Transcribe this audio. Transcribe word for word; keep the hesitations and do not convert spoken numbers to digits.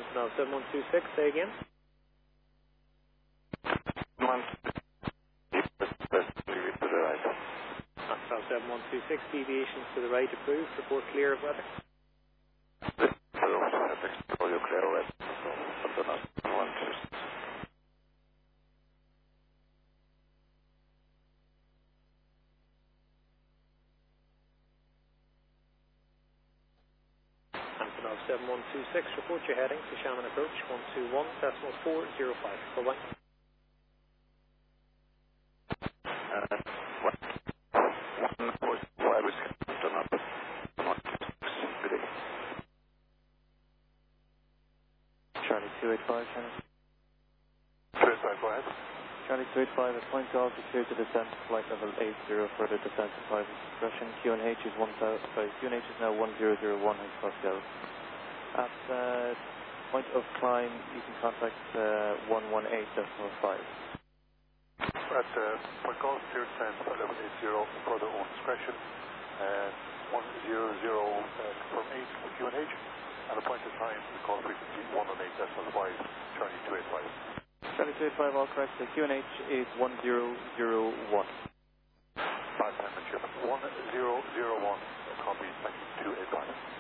Now seven one two six, say again. One, to the right. Now seven one two six, deviations to the right approved, report clear of weather. Hello, all your clear of weather. One, two, six. Now seven one two six, report your heading to Shannon approach one two one decimal four zero five. Bye bye. Uh, one, one, four, five is done up. One, two, six, good day. Charlie two eight five, Shannon. two eight five, go ahead. Charlie two eight five, at point golf is clear to descent, flight level eight zero, further descent to five discretion. Q N H is one thousand, sorry, Q N H is now one zero zero one H Pascal. At uh, point of climb, you can contact uh, one one eight decimal five. At uh, point golf, clear descent, flight level eight zero, further on discretion. Uh, one zero zero, uh, confirm eight for Q N H. And the point of time, the call frequency one one eight decimal five, Charlie two eight five. Charlie two eight five, all correct. The Q N H is one zero zero one. Five time, Chairman. one zero zero one, copy, thank you, two eight five.